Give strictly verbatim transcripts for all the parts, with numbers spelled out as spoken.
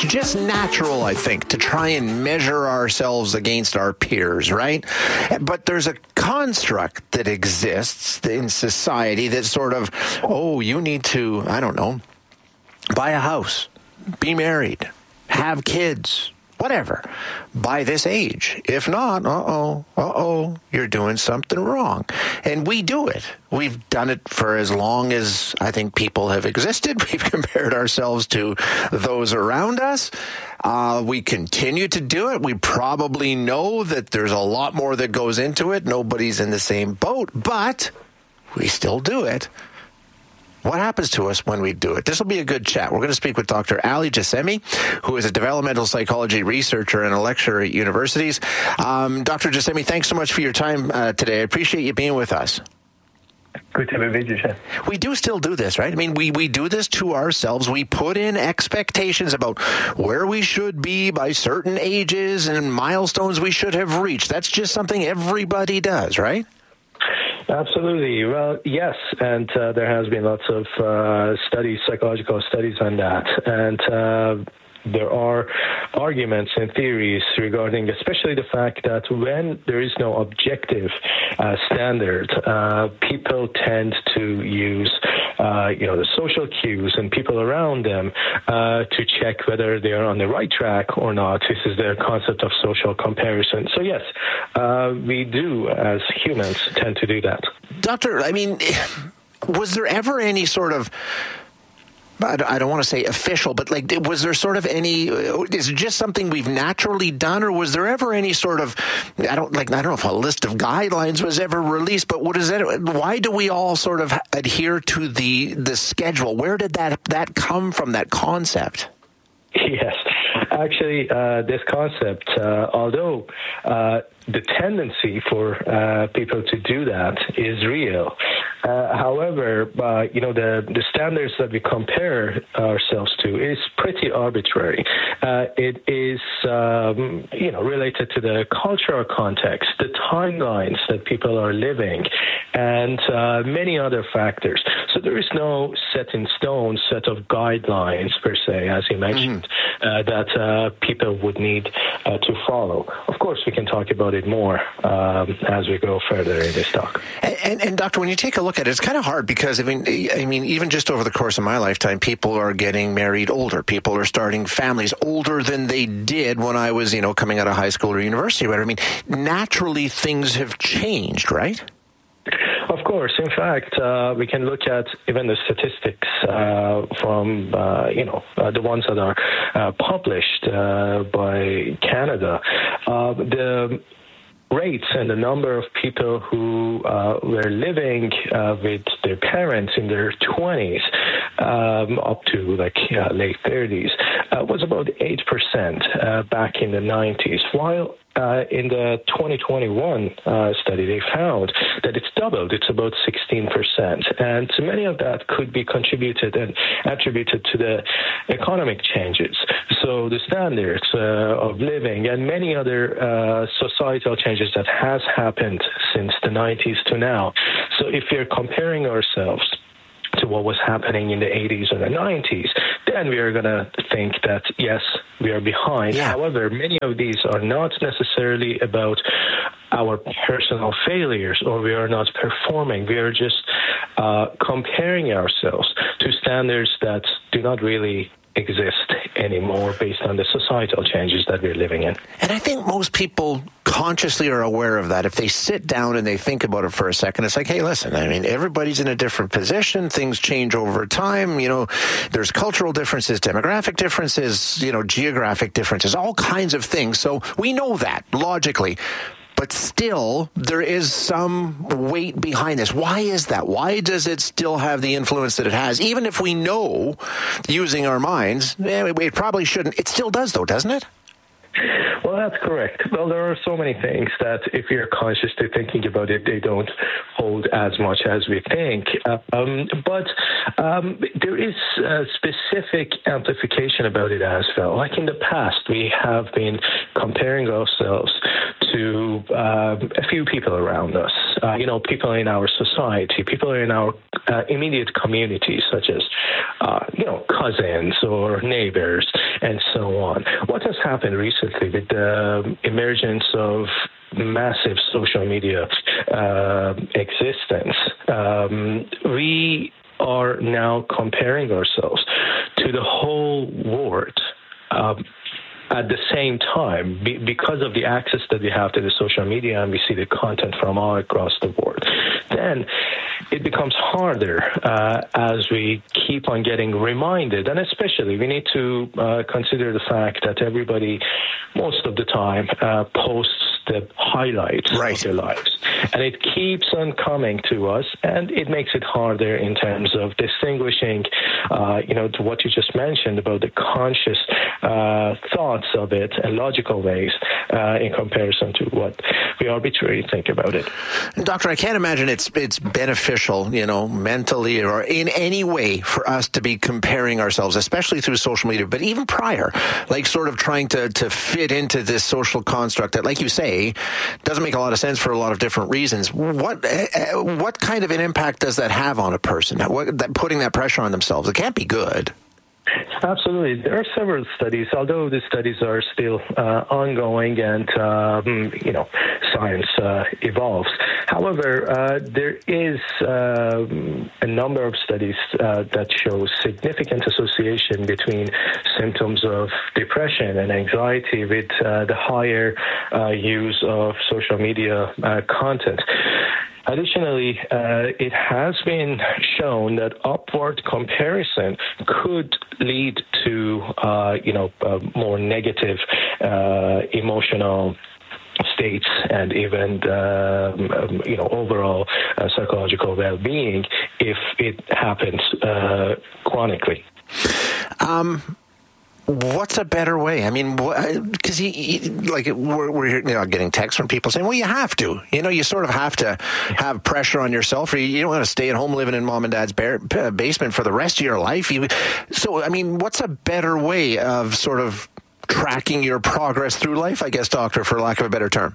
it's just natural, I think, to try and measure ourselves against our peers, right? But there's a construct that exists in society that sort of, oh, you need to, I don't know, buy a house, be married, have kids, whatever, by this age. If not, uh-oh, uh-oh, you're doing something wrong. And we do it. We've done it for as long as I think people have existed. We've compared ourselves to those around us. Uh, we continue to do it. We probably know that there's a lot more that goes into it. Nobody's in the same boat, but we still do it. What happens to us when we do it? This will be a good chat. We're going to speak with Doctor Ali Jassemi, who is a developmental psychology researcher and a lecturer at universities. Um, Doctor Jassemi, thanks so much for your time uh, today. I appreciate you being with us. Good to be with you, Chef. We do still do this, right? I mean, we, we do this to ourselves. We put in expectations about where we should be by certain ages and milestones we should have reached. That's just something everybody does, right? Absolutely. Well, yes, and uh, there has been lots of uh, studies, psychological studies on that, and uh, there are arguments and theories regarding especially the fact that when there is no objective uh, standard, uh, people tend to use uh, you know, the social cues and people around them uh, to check whether they are on the right track or not. This is the concept of social comparison. So yes, uh, we do as humans tend to do that. Doctor, I mean, was there ever any sort of, I don't want to say official, but like, was there sort of any, is it just something we've naturally done, or was there ever any sort of, I don't like, I don't know if a list of guidelines was ever released, but what is that, why do we all sort of adhere to the, the schedule? Where did that, that come from, that concept? Yes, actually, uh, this concept, uh, although uh, the tendency for uh, people to do that is real. Uh, however, uh, you know, the, the standards that we compare ourselves to is pretty arbitrary. Uh, it is, um, you know, related to the cultural context, the timelines that people are living, and uh, many other factors. So there is no set in stone set of guidelines, per se, as you mentioned, mm-hmm. uh, that uh, people would need uh, to follow. Of course, we can talk about it more um, as we go further in this talk. And, and, and Doctor, when you take a look at it, it's kind of hard because I mean, I mean, even just over the course of my lifetime, people are getting married older. People are starting families older than they did when I was, you know, coming out of high school or university. But I mean, naturally, things have changed, right? Of course. In fact, uh, we can look at even the statistics uh, from, uh, you know, uh, the ones that are uh, published uh, by Canada. Uh, the rates and the number of people who uh, were living uh, with their parents in their twenties um, up to like uh, late thirties uh, was about eight percent uh, back in the nineties, while Uh, in the twenty twenty-one uh, study, they found that it's doubled. It's about sixteen percent. And many of that could be contributed and attributed to the economic changes. So the standards uh, of living and many other uh, societal changes that has happened since the nineties to now. So if we're comparing ourselves to what was happening in the eighties or the nineties, then we are going to think that, yes, we are behind. Yeah. However, many of these are not necessarily about our personal failures or we are not performing. We are just uh, comparing ourselves to standards that do not really exist anymore based on the societal changes that we're living in. And I think most people consciously are aware of that. If they sit down and they think about it for a second, it's like, hey, listen, I mean, everybody's in a different position. Things change over time. You know, there's cultural differences, demographic differences, you know, geographic differences, all kinds of things. So we know that logically. But still, there is some weight behind this. Why is that? Why does it still have the influence that it has? Even if we know, using our minds, eh, it probably shouldn't. It still does, though, doesn't it? Well, that's correct. Well, there are so many things that if you're consciously thinking about it, they don't hold as much as we think. Um, but um, there is a specific amplification about it as well. Like in the past, we have been comparing ourselves to uh, a few people around us, uh, you know, people in our society, people in our uh, immediate communities, such as, uh, you know, cousins or neighbors, and so on. What has happened recently with the emergence of massive social media uh, existence, um, we are now comparing ourselves to the whole world. Um, At the same time, be, because of the access that we have to the social media and we see the content from all across the world, then it becomes harder uh, as we keep on getting reminded. And especially, we need to uh, consider the fact that everybody, most of the time, uh, posts the highlights right. of their lives. And it keeps on coming to us, and it makes it harder in terms of distinguishing, uh, you know, to what you just mentioned about the conscious uh, thoughts of it and logical ways uh, in comparison to what we arbitrarily think about it. Doctor, I can't imagine it's it's beneficial, you know, mentally or in any way for us to be comparing ourselves, especially through social media, but even prior, like sort of trying to, to fit into this social construct that, like you say, doesn't make a lot of sense for a lot of different reasons. What uh, what kind of an impact does that have on a person? What, that, putting that pressure on themselves, it can't be good. Absolutely. There are several studies, although the studies are still uh, ongoing and, um, you know, science uh, evolves. However, uh, there is uh, a number of studies uh, that show significant association between symptoms of depression and anxiety with uh, the higher uh, use of social media uh, content. Additionally, uh, it has been shown that upward comparison could lead to, uh, you know, uh, more negative uh, emotional states and even, um, you know, overall uh, psychological well-being if it happens uh, chronically. Um. What's a better way? I mean, because like we're, we're you know, getting texts from people saying, well, you have to. You know, you sort of have to have pressure on yourself, or you don't want to stay at home living in mom and dad's bare, basement for the rest of your life. You, so, I mean, what's a better way of sort of tracking your progress through life, I guess, Doctor, for lack of a better term?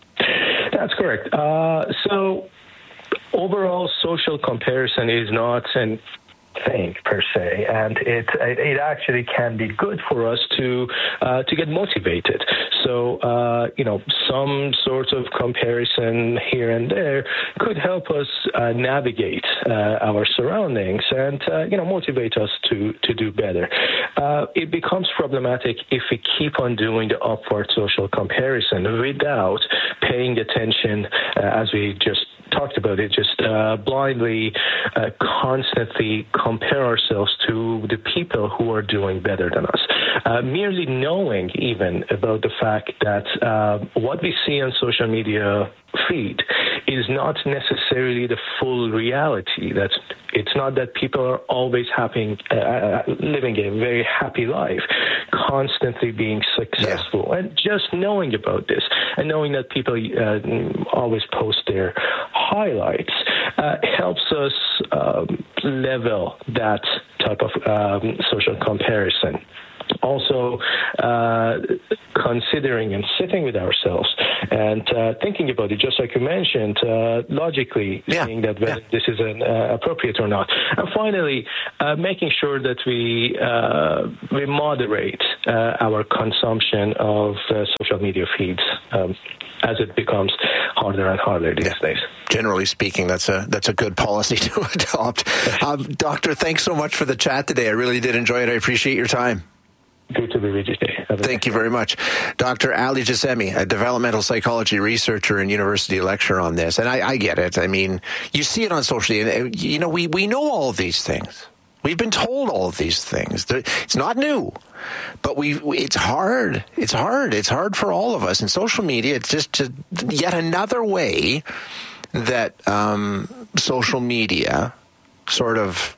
That's correct. Uh, so overall, social comparison is not an thing per se, and it it actually can be good for us to uh, to get motivated. So uh, you know, some sort of comparison here and there could help us uh, navigate uh, our surroundings and uh, you know motivate us to to do better. Uh, it becomes problematic if we keep on doing the upward social comparison without paying attention, uh, as we just talked about it, just uh, blindly, uh, constantly compare ourselves to the people who are doing better than us. Uh, merely knowing even about the fact that uh, what we see on social media feed is not necessarily the full reality. That's it's not that people are always happy, uh, living a very happy life, constantly being successful. Yeah. And just knowing about this and knowing that people uh, always post their highlights uh, helps us um, level that type of um, social comparison. Also, uh, considering and sitting with ourselves and uh, thinking about it, just like you mentioned, uh, logically yeah. seeing that whether yeah. this is an, uh, appropriate or not. And finally, uh, making sure that we uh, we moderate uh, our consumption of uh, social media feeds um, as it becomes harder and harder these yeah. days. Generally speaking, that's a that's a good policy to adopt. Um, Doctor, thanks so much for the chat today. I really did enjoy it. I appreciate your time. Good to be with you today. Thank you very much. Doctor Ali Jassemi, a developmental psychology researcher and university lecturer on this. And I, I get it. I mean, you see it on social media. You know, we, we know all of these things. We've been told all of these things. It's not new, but we it's hard. It's hard. It's hard for all of us. And social media, it's just, just yet another way that um, social media sort of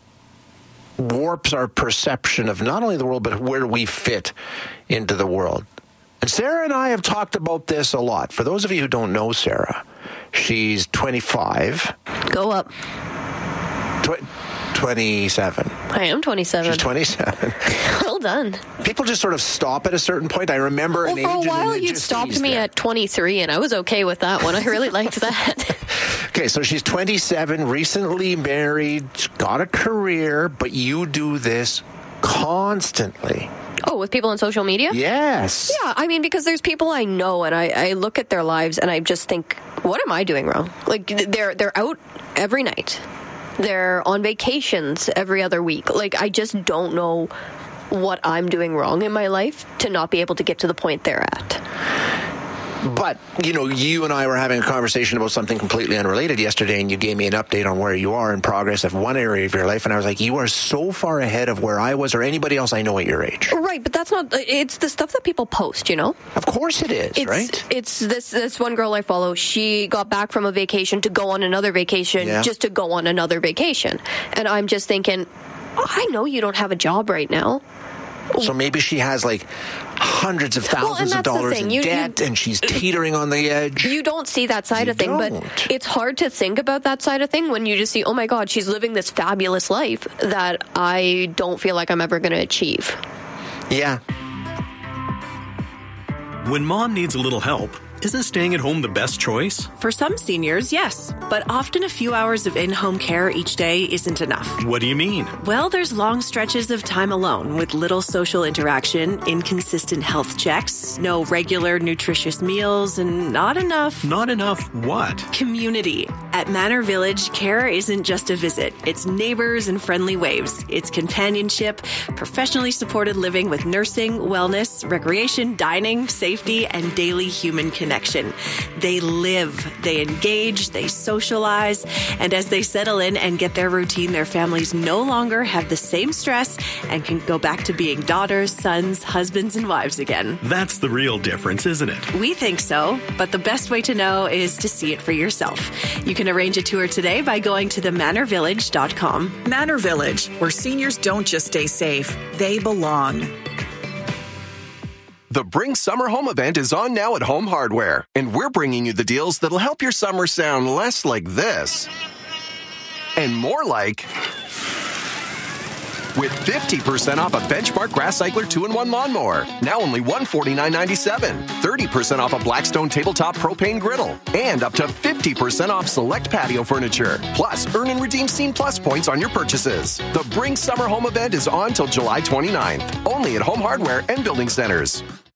warps our perception of not only the world, but where we fit into the world. And Sarah and I have talked about this a lot. For those of you who don't know Sarah, she's twenty-five. Go up. Tw- twenty-seven. I am twenty-seven. She's twenty-seven. Well done. People just sort of stop at a certain point. I remember well, an age. For a while, and you stopped me there. At twenty-three, and I was okay with that one. I really liked that. Okay, so she's twenty-seven, recently married, got a career, but you do this constantly. Oh, with people on social media? Yes. Yeah, I mean, because there's people I know, and I, I look at their lives, and I just think, what am I doing wrong? Like, they're they're out every night. They're on vacations every other week. Like, I just don't know what I'm doing wrong in my life to not be able to get to the point they're at. But, you know, you and I were having a conversation about something completely unrelated yesterday, and you gave me an update on where you are in progress of one area of your life, and I was like, you are so far ahead of where I was or anybody else I know at your age. Right, but that's not, it's the stuff that people post, you know? Of course it is, it's, right? It's this this one girl I follow, she got back from a vacation to go on another vacation Yeah. just to go on another vacation. And I'm just thinking, oh, I know you don't have a job right now. So maybe she has like hundreds of Well, and thousands of that's the dollars thing. in You- debt, you- and she's teetering on the edge. You don't see that side You of thing, don't. but it's hard to think about that side of thing when you just see, oh my God, she's living this fabulous life that I don't feel like I'm ever going to achieve. Yeah. When mom needs a little help, isn't staying at home the best choice? For some seniors, yes. But often a few hours of in-home care each day isn't enough. What do you mean? Well, there's long stretches of time alone with little social interaction, inconsistent health checks, no regular nutritious meals, and not enough Not enough what? community. At Manor Village, care isn't just a visit. It's neighbors and friendly waves. It's companionship, professionally supported living with nursing, wellness, recreation, dining, safety, and daily human connection. They live, they engage, they socialize, and as they settle in and get their routine, their families no longer have the same stress and can go back to being daughters, sons, husbands, and wives again. That's the real difference, isn't it? We think so, but the best way to know is to see it for yourself. You can arrange a tour today by going to the manor village dot com. Manor Village, where seniors don't just stay safe, they belong. The Bring Summer Home event is on now at Home Hardware, and we're bringing you the deals that'll help your summer sound less like this and more like with fifty percent off a Benchmark Grass Cycler two in one lawnmower, now only one hundred forty-nine ninety-seven, thirty percent off a Blackstone Tabletop Propane Griddle, and up to fifty percent off select patio furniture. Plus, earn and redeem Scene Plus points on your purchases. The Bring Summer Home event is on till July twenty-ninth, only at Home Hardware and Building Centers.